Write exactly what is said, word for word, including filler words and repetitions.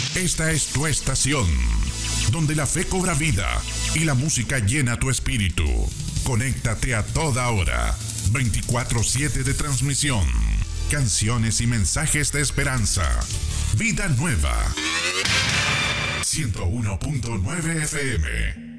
Esta es tu estación, donde la fe cobra vida y la música llena tu espíritu. Conéctate a toda hora, veinticuatro siete de transmisión, canciones y mensajes de esperanza. Vida Nueva, ciento uno punto nueve F M.